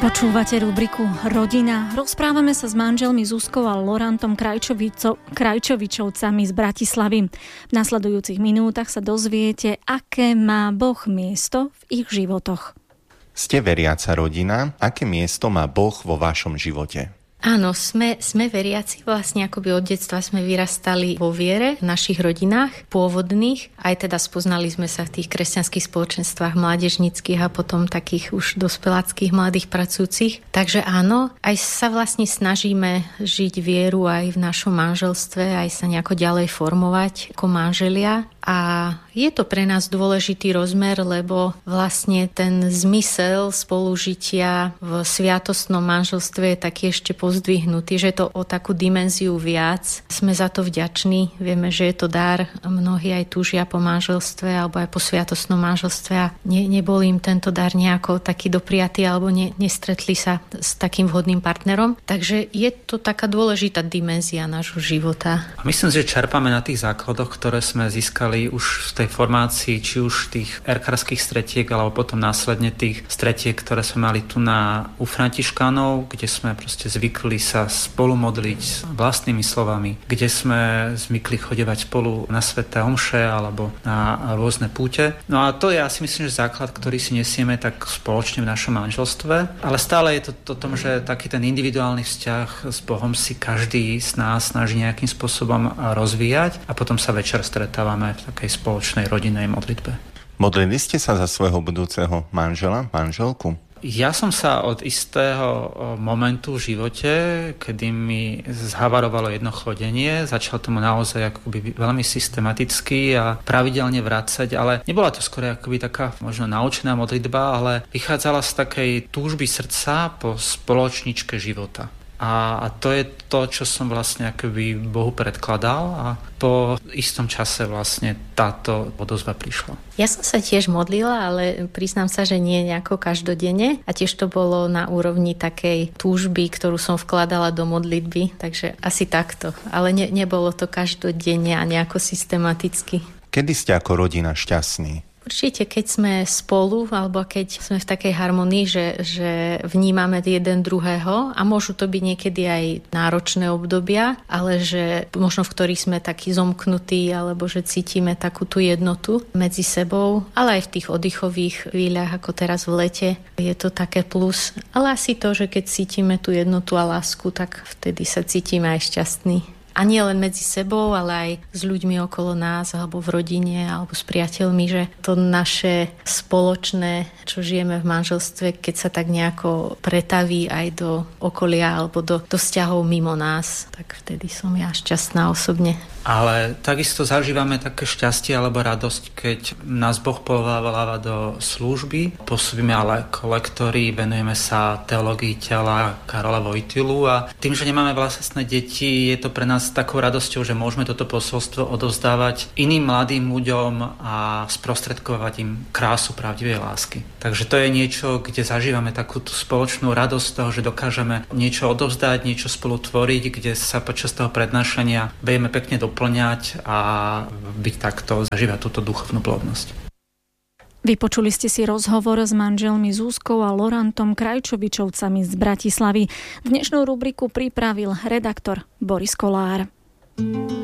Počúvate rubriku Rodina. Rozprávame sa s manželmi Zuzkou a Laurentom Krajčovičovcami z Bratislavy. V nasledujúcich minútach sa dozviete, aké má Boh miesto v ich životoch. Ste veriaca rodina. Aké miesto má Boh vo vašom živote? Áno, sme veriaci, vlastne akoby od detstva sme vyrastali vo viere v našich rodinách pôvodných, aj teda spoznali sme sa v tých kresťanských spoločenstvách mládežníckych a potom takých už dospeláckých mladých pracujúcich. Takže áno, aj sa vlastne snažíme žiť vieru aj v našom manželstve, aj sa nejako ďalej formovať ako manželia. A je to pre nás dôležitý rozmer, lebo vlastne ten zmysel spolužitia v sviatostnom manželstve je taký ešte pozdvihnutý, že je to o takú dimenziu viac. Sme za to vďační, vieme, že je to dar. Mnohí aj túžia po manželstve alebo aj po sviatostnom manželstve a nebol im tento dar nejako taký dopriatý alebo nestretli sa s takým vhodným partnerom. Takže je to taká dôležitá dimenzia nášho života. Myslím, že čerpáme na tých základoch, ktoré sme získali už v tej formácii, či už tých erkárskych stretiek, alebo potom následne tých stretiek, ktoré sme mali tu u Františkánov, kde sme proste zvykli sa spolu modliť vlastnými slovami, kde sme zvykli chodevať spolu na sväté omše alebo na rôzne púte. No a to je, ja si myslím, že základ, ktorý si nesieme tak spoločne v našom manželstve, ale stále je to o tom, že taký ten individuálny vzťah s Bohom si každý z nás snaží nejakým spôsobom rozvíjať a potom sa večer stretávame v takej spoločnej rodinnej modlitbe. Modlili ste sa za svojho budúceho manžela, manželku? Ja som sa od istého momentu v živote, kedy mi zhavarovalo jedno chodenie, začal tomu naozaj akoby veľmi systematicky a pravidelne vracať, ale nebola to skôr akoby taká možno naučená modlitba, ale vychádzala z takej túžby srdca po spoločničke života. A to je to, čo som vlastne akoby Bohu predkladal a po istom čase vlastne táto odozva prišla. Ja som sa tiež modlila, ale priznám sa, že nie nejako každodenne a tiež to bolo na úrovni takej túžby, ktorú som vkladala do modlitby, takže asi takto. Ale nebolo to každodenne a nejako systematicky. Kedy ste ako rodina šťastní? Určite, keď sme spolu, alebo keď sme v takej harmonii, že vnímame jeden druhého a môžu to byť niekedy aj náročné obdobia, ale že možno v ktorých sme takí zomknutí, alebo že cítime takú tú jednotu medzi sebou, ale aj v tých oddychových chvíľach, ako teraz v lete, je to také plus. Ale asi to, že keď cítime tú jednotu a lásku, tak vtedy sa cítime aj šťastní. A nie len medzi sebou, ale aj s ľuďmi okolo nás, alebo v rodine, alebo s priateľmi, že to naše spoločné, čo žijeme v manželstve, keď sa tak nejako pretaví aj do okolia, alebo do vzťahov mimo nás, tak vtedy som ja šťastná osobne. Ale takisto zažívame také šťastie alebo radosť, keď nás Boh povoláva do služby. Pôsobíme ale ako lektori, venujeme sa teológii tela Karola Vojtilu a tým, že nemáme vlastné deti, je to pre nás takou radosťou, že môžeme toto posolstvo odovzdávať iným mladým ľuďom a sprostredkovať im krásu pravdivej lásky. Takže to je niečo, kde zažívame takúto spoločnú radosť toho, že dokážeme niečo odovzdať, niečo spolu tvoriť, kde sa počas toho prednášania vieme pekne doplňať a byť takto, zažívať túto duchovnú plodnosť. Vypočuli ste si rozhovor s manželmi Zuzkou a Laurentom Krajčovičovcami z Bratislavy. Dnešnú rubriku pripravil redaktor Boris Kolár.